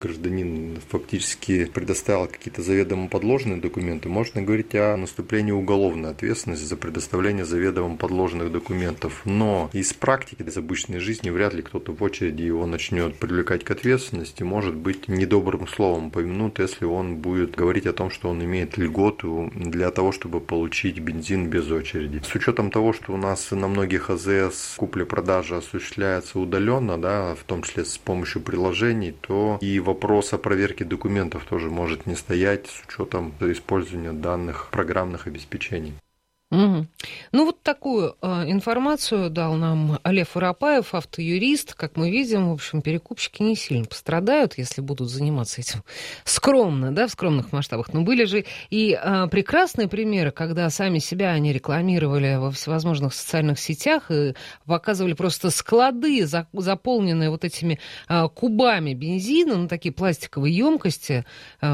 гражданин фактически предоставил какие-то заведомо подложные документы, можно говорить о наступлении уголовной ответственности за предоставление заведомо подложных документов. Но из практики, из обычной жизни, вряд ли кто-то в очереди его начнет привлекать к ответственности. Может быть, недобрым словом помянут, если он будет говорить о том, что он имеет льготу для того, чтобы получить бензин без очереди. С учетом того, что у нас на многих АЗС купля-продажа осуществляется удаленно, да, в том числе с помощью приложений, то и вопрос о проверке документов тоже может не стоять с учетом использования данных программных обеспечений. Угу. Ну, вот такую информацию дал нам Лев Воропаев, автоюрист. Как мы видим, в общем, перекупщики не сильно пострадают, если будут заниматься этим скромно, да, в скромных масштабах. Но были же и прекрасные примеры, когда сами себя они рекламировали во всевозможных социальных сетях и показывали просто склады, заполненные вот этими кубами бензина, ну, такие пластиковые емкости,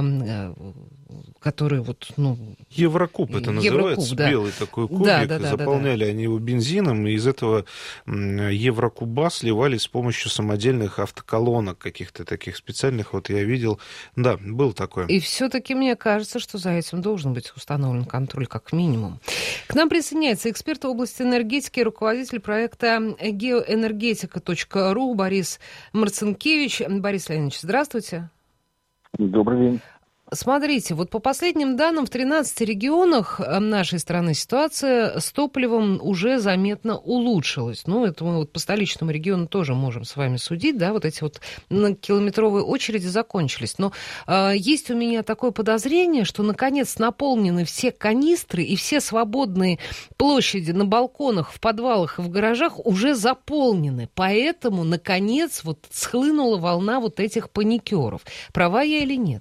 которые вот, ну... Еврокуб это называется, да. Белый такой кубик. Да, заполняли они его бензином, и из этого Еврокуба сливали с помощью самодельных автоколонок каких-то таких специальных. Вот я видел. Да, был такой. И все-таки мне кажется, что за этим должен быть установлен контроль как минимум. К нам присоединяется эксперт в области энергетики, руководитель проекта geoenergetica.ru Борис Марцинкевич. Борис Леонидович, здравствуйте. Добрый день. Смотрите, вот по последним данным, в 13 регионах нашей страны ситуация с топливом уже заметно улучшилась. Ну, это мы вот по столичному региону тоже можем с вами судить, да, вот эти вот километровые очереди закончились. Но есть у меня такое подозрение, что, наконец, наполнены все канистры и все свободные площади на балконах, в подвалах и в гаражах уже заполнены. Поэтому, наконец, вот схлынула волна вот этих паникеров. Права я или нет?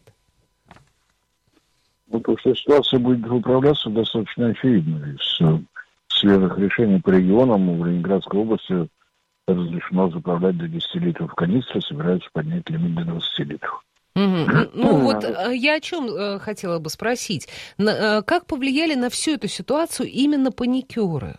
Ну, то, что ситуация будет управляться, достаточно очевидно. Из свежих решений по регионам в Ленинградской области разрешено заправлять до 10 литров в канистре, собираются поднять лимит до 20 литров. Ну вот я о чем хотела бы спросить. Как повлияли на всю эту ситуацию именно паникеры?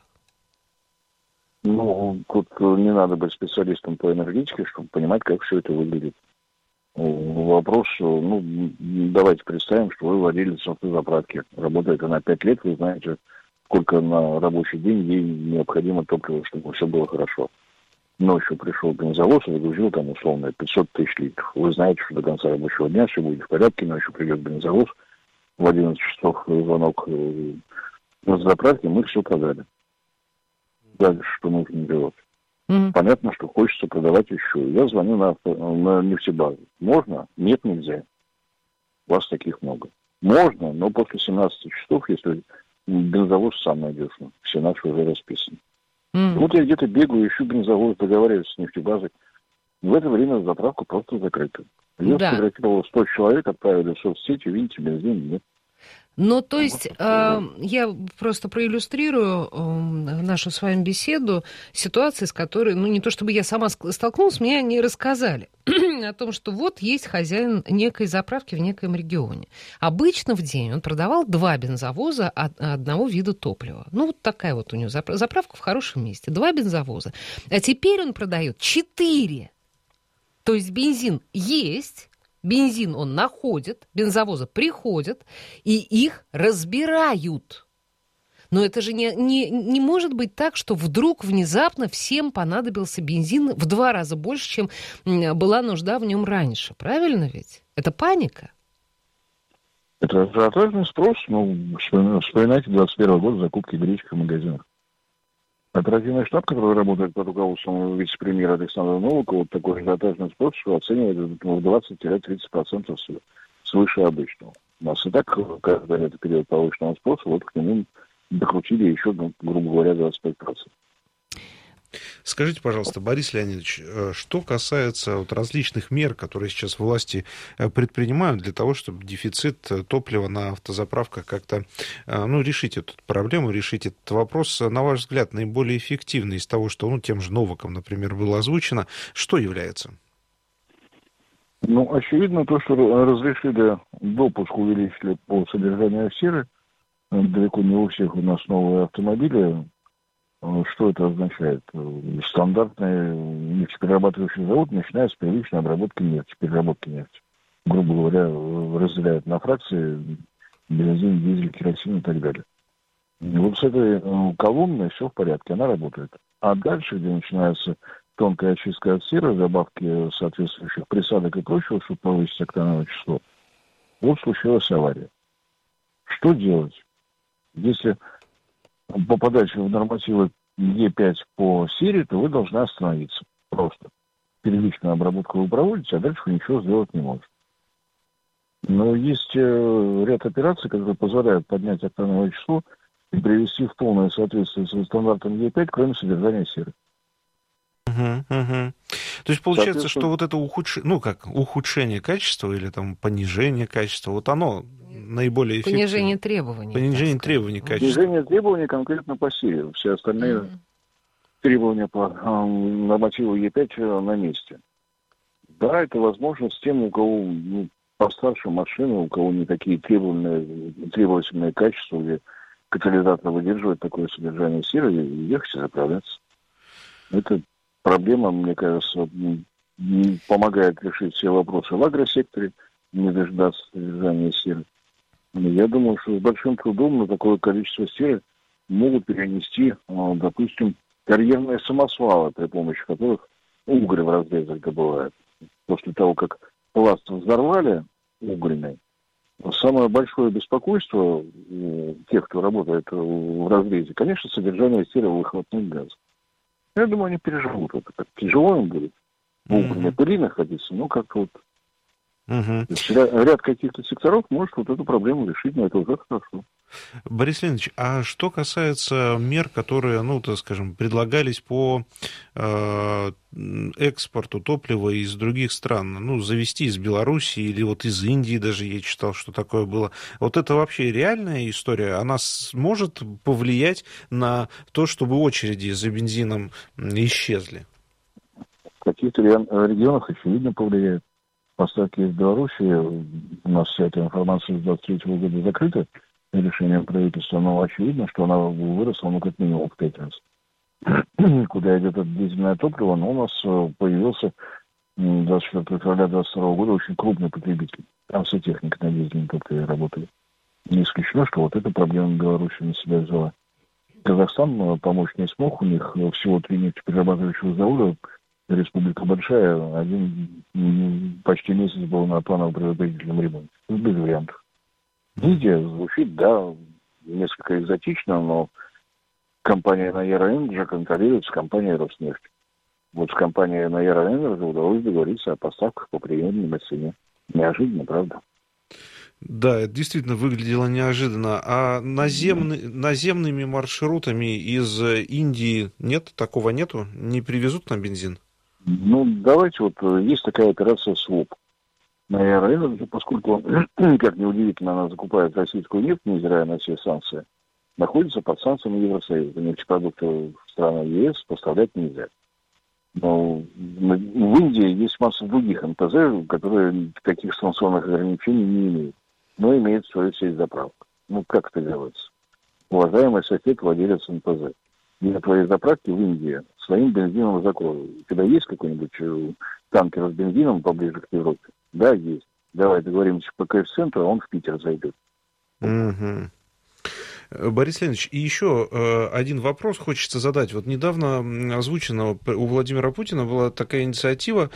Ну, тут не надо быть специалистом по энергетике, чтобы понимать, как все это выглядит. Вопрос, ну, давайте представим, что вы владелец автозаправки. Работает она 5 лет, вы знаете, сколько на рабочий день ей необходимо топлива, чтобы все было хорошо. Ночью пришел бензовоз и загрузил там условно 500 тысяч литров. Вы знаете, что до конца рабочего дня все будет в порядке, ночью придет бензовоз, в 11 часов звонок на заправке, мы все продали. Дальше что нужно делать? Понятно, что хочется продавать еще. Я звоню на нефтебазу. Можно? Нет, нельзя. Вас таких много. Можно, но после 17 часов, если бензовоз самый надежный. Все наши уже расписаны. Вот я где-то бегаю, ищу бензовоз, договариваюсь с нефтебазой. В это время заправка просто закрыта. Я сфотографировал 100 человек, отправили в соцсети, видите, бензин нет. Ну, то есть, я просто проиллюстрирую нашу с вами беседу, ситуации, с которой, ну, не то чтобы я сама столкнулась, мне они рассказали о том, что вот есть хозяин некой заправки в некоем регионе. Обычно в день он продавал 2 бензовоза одного вида топлива. Ну, вот такая вот у него заправка в хорошем месте. 2 бензовоза. А теперь он продает 4. То есть бензин есть, бензин он находит, бензовозы приходят, и их разбирают. Но это же не может быть так, что вдруг внезапно всем понадобился бензин в 2 раза больше, чем была нужда в нем раньше. Правильно ведь? Это паника. Это ажиотажный спрос. Ну, вспоминайте 21 год закупки гречки в магазинах. Оперативный штаб, который работает под руководством вице-премьера Александра Новикова, вот такой ажиотажный спрос оценивает в 20-30% свыше обычного. У нас и так, когда это период повышенного спроса, вот к нему докрутили еще, ну, грубо говоря, 25%. Скажите, пожалуйста, Борис Леонидович, что касается вот различных мер, которые сейчас власти предпринимают для того, чтобы дефицит топлива на автозаправках как-то, ну, решить эту проблему, решить этот вопрос, на ваш взгляд, наиболее эффективный из того, что, ну, тем же Новаком, например, было озвучено, что является? Ну, очевидно, то, что разрешили допуск, увеличили по содержанию серы, далеко не у всех у нас новые автомобили. Что это означает? Стандартный нефтеперерабатывающий завод начинает с первичной обработки нефти, переработки нефти. грубо говоря, разделяют на фракции бензин, дизель, керосин и так далее. И вот с этой колонной все в порядке, она работает. А дальше, где начинается тонкая очистка от серы, добавки соответствующих присадок и прочего, чтобы повысить октановое число, вот случилась авария. Что делать? Если попадать в нормативы Е5 по серии, то вы должны остановиться. Просто. Первичную обработку вы проводите, а дальше вы ничего сделать не можете. Но есть ряд операций, которые позволяют поднять октановое число и привести в полное соответствие со стандартом Е5, кроме содержания серы. То есть получается, что вот это ухудшение качества или там понижение качества, вот оно наиболее эффективно. Понижение требований. Понижение требований качества. Понижение требований конкретно по серии. Все остальные требования по нормативу Е5 на месте. Да, это возможно с тем, у кого постарше машины, у кого не такие требовательные качества, где катализатор выдерживает такое содержание серы, ехать и заправляться. Это проблема, мне кажется, помогает решить все вопросы в агросекторе, не дождаться содержания серы. Я думаю, что с большим трудом на такое количество серы могут перенести, допустим, карьерные самосвалы, при помощи которых уголь в разрезах добывают. После того, как пласт взорвали угольный, самое большое беспокойство тех, кто работает в разрезе, конечно, содержание серы в выхлопных газах. Я думаю, они переживут это. Так тяжело им будет в угольной пыли находиться, но как-то вот ряд каких-то секторов может вот эту проблему решить, но это уже хорошо. Борис Леонидович, а что касается мер, которые, предлагались по экспорту топлива из других стран, завезти из Белоруссии или вот из Индии даже, я читал, что такое было. Вот это вообще реальная история? Она сможет повлиять на то, чтобы очереди за бензином исчезли? В каких-то регионах, очевидно, повлияет. Поставки из Белоруссии, у нас вся эта информация с 2023 года закрыта решением правительства, но очевидно, что она выросла, как минимум в 5 раз. Куда идет это дизельное топливо, но у нас появился 24 февраля 2022 года очень крупный потребитель. Там вся техника на дизельном топливе работает. Не исключено, что вот эта проблема Беларуси на себя взяла. Казахстан помочь не смог, у них всего 3 нефтеперерабатывающих завода, республика большая, один почти месяц был на планово-предупредительном ремонте. Без вариантов. Индия звучит, да, несколько экзотично, но компания Nayara Energy контролируется компанией Роснефть. Вот с компанией Nayara Energy удалось договориться о поставках по приемлемой цене. Неожиданно, правда? Да, это действительно выглядело неожиданно. А наземными маршрутами из Индии такого нету? Не привезут на бензин? Давайте, есть такая операция СВОП. Nayara Energy, поскольку, как неудивительно, она закупает российскую нефть, невзирая на все санкции, находится под санкциями Евросоюза. Нефтепродукты в страны ЕС поставлять нельзя. Но в Индии есть масса других НПЗ, которые таких санкционных ограничений не имеют, но имеют свою сеть заправок. Как это делается? Уважаемый сосед, владелец НПЗ, для твоей заправки в Индии своим бензином закрою. У тебя есть какой-нибудь танкер с бензином поближе к Европе? Да, есть. Давай договоримся по коэффициенту, а он в Питер зайдет. Борис Леонидович, и еще один вопрос хочется задать. Вот недавно озвучена у Владимира Путина была такая инициатива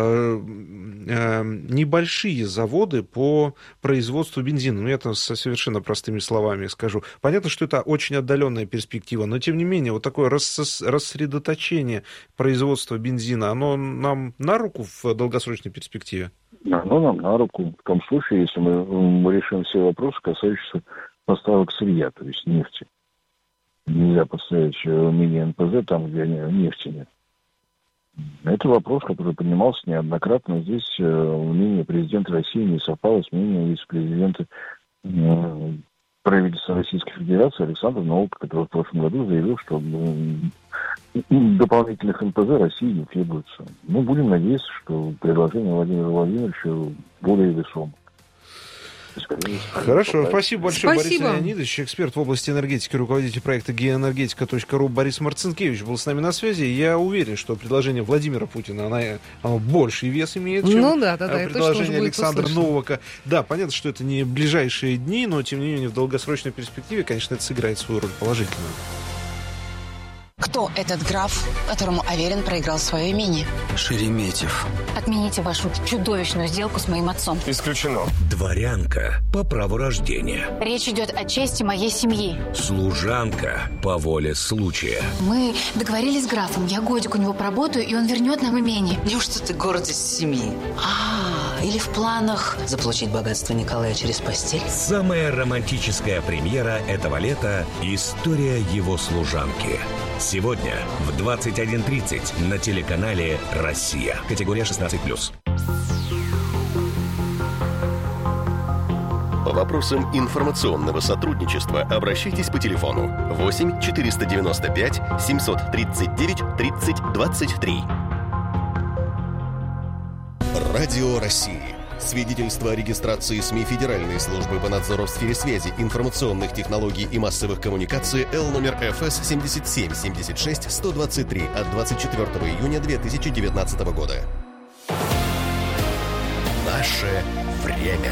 небольшие заводы по производству бензина. Я там совершенно простыми словами скажу. Понятно, что это очень отдаленная перспектива, но тем не менее вот такое рассредоточение производства бензина, оно нам на руку в долгосрочной перспективе? Оно нам на руку. В том случае, если мы решим все вопросы, касающиеся поставок сырья, то есть нефти. Нельзя поставить мини-НПЗ там, где нефти нет. Это вопрос, который поднимался неоднократно. Здесь мнение президента России не совпало с мнением вице-президента правительства Российской Федерации Александра Новака, который в прошлом году заявил, что дополнительных НПЗ России не требуется. Будем надеяться, что предложение Владимира Владимировича более весомо. Хорошо, спасибо большое, Спасибо. Борис Леонидович, эксперт в области энергетики, руководитель проекта геоэнергетика.ру Борис Марцинкевич был с нами на связи. Я уверен, что предложение Владимира Путина, оно больший вес имеет, чем предложение Александра Новака. Да, понятно, что это не ближайшие дни, но тем не менее в долгосрочной перспективе, конечно, это сыграет свою роль положительную. Кто этот граф, которому Аверин проиграл свое имение? Шереметьев. Отмените вашу чудовищную сделку с моим отцом. Исключено. Дворянка по праву рождения. Речь идет о чести моей семьи. Служанка по воле случая. Мы договорились с графом. Я годик у него поработаю, и он вернет нам имение. Неужто ты гордость семьи? Или в планах заполучить богатство Николая через постель? Самая романтическая премьера этого лета – история его служанки. Сегодня в 21:30 на телеканале «Россия». Категория 16+. По вопросам информационного сотрудничества обращайтесь по телефону 8 495 739 30 23. Радио России. Свидетельство о регистрации СМИ Федеральной службы по надзору в сфере связи, информационных технологий и массовых коммуникаций Л номер ФС 77-76-123 от 24 июня 2019 года. Наше время.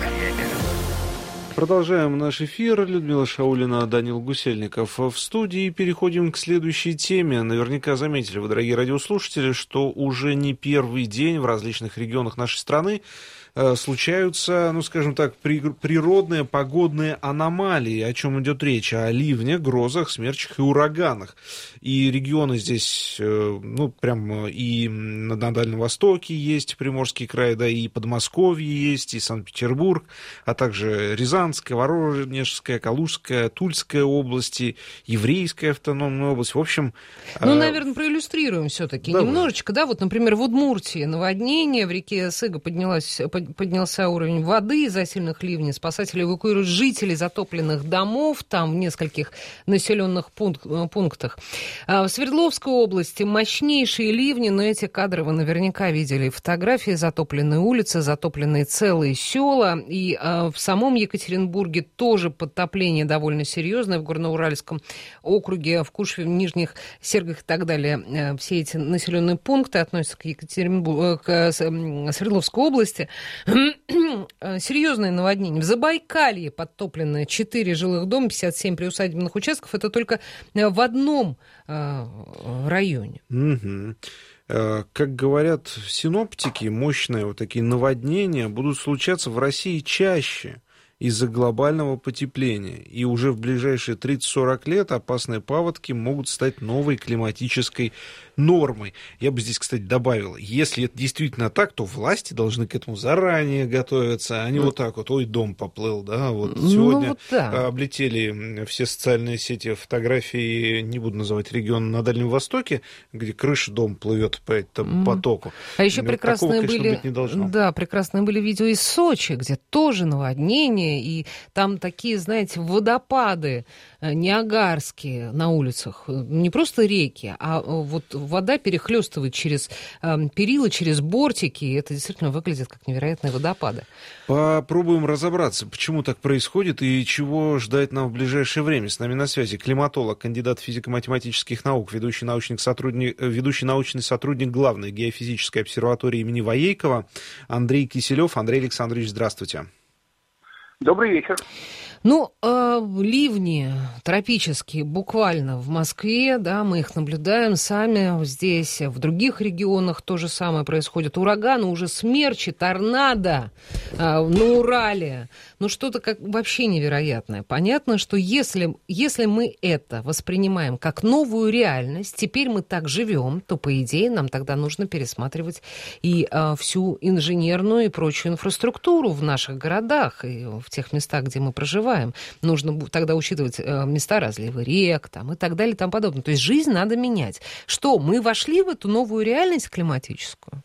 Продолжаем наш эфир. Людмила Шаулина, Данил Гусельников в студии. Переходим к следующей теме. Наверняка заметили вы, дорогие радиослушатели, что уже не первый день в различных регионах нашей страны случаются, ну, скажем так, природные погодные аномалии. О чем идет речь? О ливнях, грозах, смерчах и ураганах. И регионы здесь, ну, прям и на Дальнем Востоке есть Приморский край, да, и Подмосковье есть, и Санкт-Петербург, а также Рязанская, Воронежская, Калужская, Тульская области, Еврейская автономная область. В общем... Ну, наверное, проиллюстрируем все-таки немножечко, да, вот, например, в Удмуртии наводнение, в реке Сыга поднялся уровень воды из-за сильных ливней. Спасатели эвакуируют жителей затопленных домов там в нескольких населенных пунктах. В Свердловской области мощнейшие ливни, но эти кадры вы наверняка видели. Фотографии: затопленные улицы, затопленные целые села. И в самом Екатеринбурге тоже подтопление довольно серьезное. В Горноуральском округе, в Кушве, в Нижних Сергах и так далее. Все эти населенные пункты относятся к Свердловской области. Серьезное наводнение. В Забайкалье подтоплено 4 жилых дома, 57 приусадебных участков. Это только в одном районе. Как говорят синоптики, мощные вот такие наводнения будут случаться в России чаще из-за глобального потепления. И уже в ближайшие 30-40 лет опасные паводки могут стать новой климатической нормой. Я бы здесь, кстати, добавил, если это действительно так, то власти должны к этому заранее готовиться, а не вот так вот: ой, дом поплыл, да, вот сегодня облетели все социальные сети фотографии, не буду называть регион, на Дальнем Востоке, где крыша дома плывет по этому потоку. А еще прекрасные были, прекрасные были видео из Сочи, где тоже наводнение, и там такие, знаете, водопады ниагарские на улицах, не просто реки, а вот вода перехлестывает через перила, через бортики, и это действительно выглядит как невероятные водопады. Попробуем разобраться, почему так происходит и чего ждать нам в ближайшее время. С нами на связи климатолог, кандидат физико-математических наук, ведущий научный сотрудник главной геофизической обсерватории имени Воейкова Андрей Киселев. Андрей Александрович, здравствуйте. Добрый вечер. Ну, ливни тропические буквально в Москве, да, мы их наблюдаем сами здесь, в других регионах то же самое происходит. Ураганы, уже смерчи, торнадо на Урале. Ну, что-то как вообще невероятное. Понятно, что если мы это воспринимаем как новую реальность, теперь мы так живем, то, по идее, нам тогда нужно пересматривать и всю инженерную и прочую инфраструктуру в наших городах и в тех местах, где мы проживаем. Нужно тогда учитывать места разлива рек там, и так далее и тому подобное. То есть жизнь надо менять. Что, мы вошли в эту новую реальность климатическую?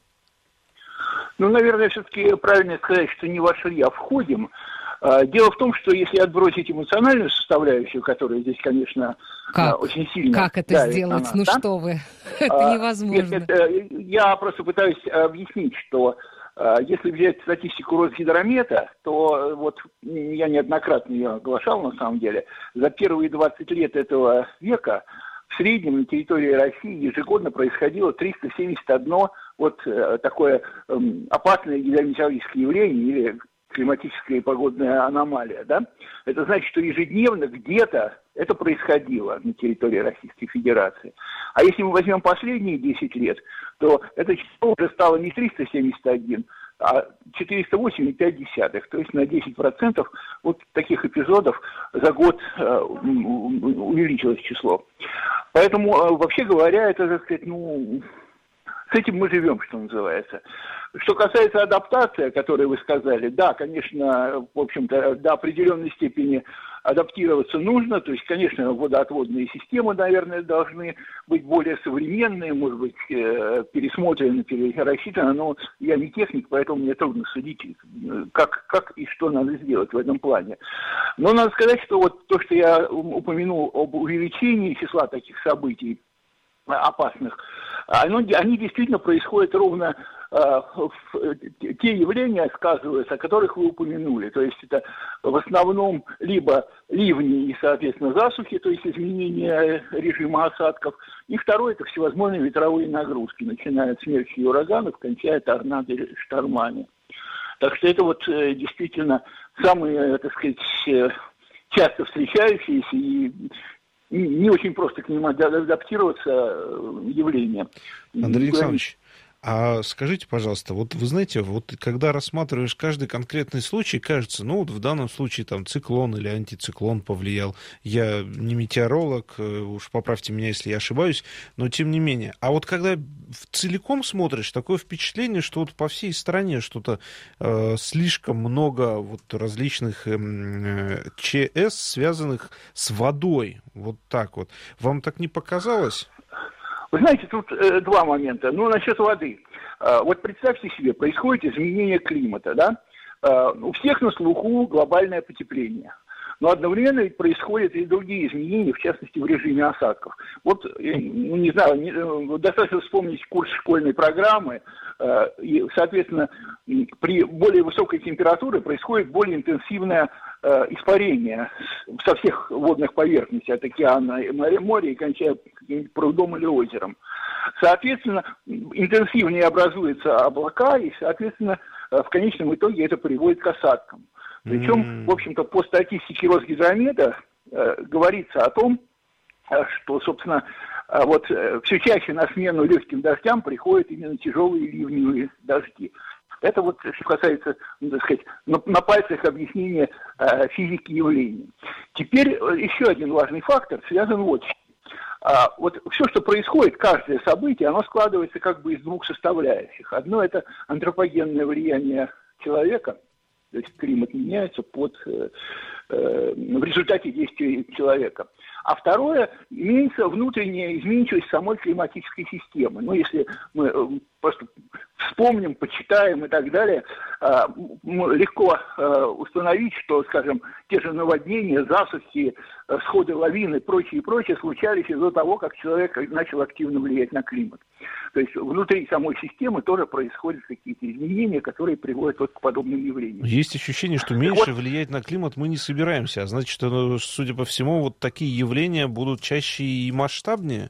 Ну, наверное, все-таки правильно сказать, что не вошли, а входим. Дело в том, что если отбросить эмоциональную составляющую, которая здесь, конечно, очень сильно... Как это сделать? Что вы? Это невозможно. Я просто пытаюсь объяснить, что Если взять статистику Росгидромета, то вот я неоднократно ее оглашал на самом деле, за первые 20 лет этого века в среднем на территории России ежегодно происходило 371 вот такое опасное гидрометеорологическое явление или климатическая и погодная аномалия, да? Это значит, что ежедневно где-то это происходило на территории Российской Федерации. А если мы возьмем последние 10 лет, то это число уже стало не 371, а 408,5. То есть на 10% вот таких эпизодов за год увеличилось число. Поэтому, вообще говоря, это, так сказать, с этим мы живем, что называется. Что касается адаптации, о которой вы сказали, да, конечно, в общем-то, до определенной степени адаптироваться нужно. То есть, конечно, водоотводные системы, наверное, должны быть более современные, может быть, пересмотрены, перерассчитаны. Но я не техник, поэтому мне трудно судить, как и что надо сделать в этом плане. Но надо сказать, что вот то, что я упомянул об увеличении числа таких событий опасных, они действительно происходят ровно те явления сказываются, о которых вы упомянули. То есть это в основном либо ливни и, соответственно, засухи, то есть изменение режима осадков. И второе – это всевозможные ветровые нагрузки, начиная от смерчей и ураганов, кончая торнадо и штормами. Так что это вот действительно самые, так сказать, часто встречающиеся и не очень просто к ним адаптироваться явления. Андрей Александрович, а скажите, пожалуйста, вот вы знаете, вот когда рассматриваешь каждый конкретный случай, кажется, вот в данном случае там циклон или антициклон повлиял. Я не метеоролог, уж поправьте меня, если я ошибаюсь, но тем не менее. А вот когда целиком смотришь, такое впечатление, что вот по всей стране что-то слишком много вот различных ЧС, связанных с водой. Вот так вот. Вам так не показалось? Вы знаете, тут два момента. Насчет воды. Вот представьте себе, происходит изменение климата, да? У всех на слуху глобальное потепление. Но одновременно ведь происходят и другие изменения, в частности, в режиме осадков. Вот, не знаю, достаточно вспомнить курс школьной программы, и, соответственно, при более высокой температуре происходит более интенсивное испарение со всех водных поверхностей, от океана, моря и кончая прудом или озером. Соответственно, интенсивнее образуются облака, и, соответственно, в конечном итоге это приводит к осадкам. Причем, в общем-то, по статистике Росгидромета говорится о том, что, собственно, вот все чаще на смену легким дождям приходят именно тяжелые ливневые дожди. Это вот, что касается, так сказать, на пальцах объяснения физики явлений. Теперь еще один важный фактор связан вот с чем. Вот все, что происходит, каждое событие, оно складывается как бы из двух составляющих. Одно – это антропогенное влияние человека, то есть климат меняется в результате действий человека. А второе, имеется внутренняя изменчивость самой климатической системы. Если мы просто вспомним, почитаем и так далее, легко установить, что, скажем, те же наводнения, засухи, сходы лавин и прочее случались из-за того, как человек начал активно влиять на климат. То есть внутри самой системы тоже происходят какие-то изменения, которые приводят вот к подобным явлениям. Есть ощущение, что меньше влиять на климат мы не собираемся, а значит, что, судя по всему, вот такие явления будут чаще и масштабнее?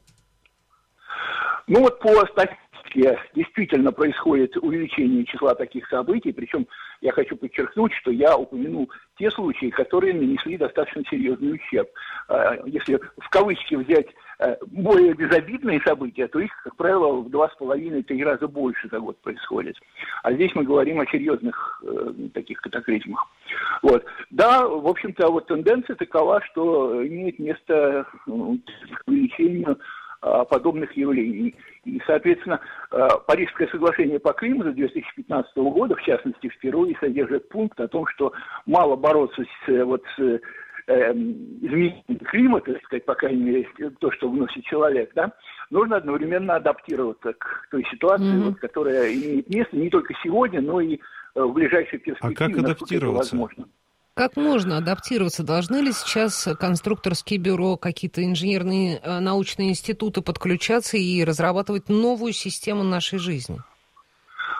По статистике действительно происходит увеличение числа таких событий, причем я хочу подчеркнуть, что я упомянул те случаи, которые нанесли достаточно серьезный ущерб. Если в кавычки взять более безобидные события, то их, как правило, в 2,5-3 раза больше за год происходит. А здесь мы говорим о серьезных таких катаклизмах. Вот. Да, в общем-то, вот тенденция такова, что имеет место к увеличению подобных явлений. И, соответственно, Парижское соглашение по климату 2015 года, в частности, впервые содержит пункт о том, что мало бороться с изменением климата, так сказать, по крайней мере, то, что вносит человек, да, нужно одновременно адаптироваться к той ситуации, которая имеет место не только сегодня, но и в ближайшей перспективе. А как адаптироваться? Возможно. Как можно адаптироваться? Должны ли сейчас конструкторские бюро, какие-то инженерные научные институты подключаться и разрабатывать новую систему нашей жизни?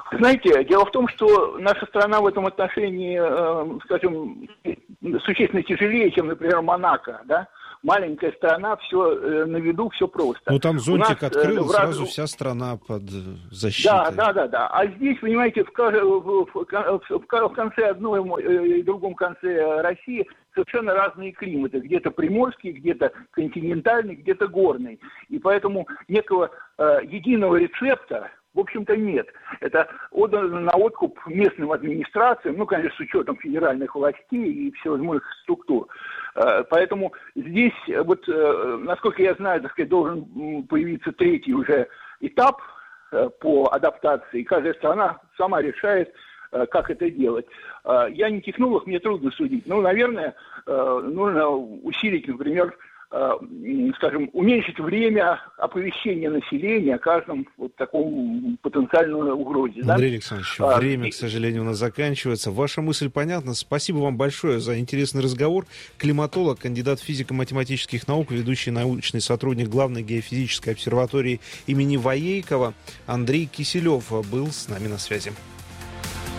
Знаете, дело в том, что наша страна в этом отношении, скажем, существенно тяжелее, чем, например, Монако, да? Маленькая страна, все на виду, все просто. Ну, там зонтик открыл, сразу вся страна под защитой. Да. А здесь, понимаете, в конце одной и другом конце России совершенно разные климаты. Где-то приморский, где-то континентальный, где-то горный. И поэтому некого единого рецепта, в общем-то, нет. Это отдано на откуп местным администрациям, ну, конечно, с учетом федеральных властей и всевозможных структур. Поэтому здесь, вот, насколько я знаю, так сказать, должен появиться третий уже этап по адаптации. Каждая страна сама решает, как это делать. Я не технолог, мне трудно судить. Ну, наверное, нужно усилить, например, скажем, уменьшить время оповещения населения о каждом вот таком потенциальной угрозе. Андрей Александрович, время, к сожалению, у нас заканчивается. Ваша мысль понятна. Спасибо вам большое за интересный разговор. Климатолог, кандидат физико-математических наук, ведущий научный сотрудник Главной геофизической обсерватории имени Воейкова Андрей Киселев был с нами на связи.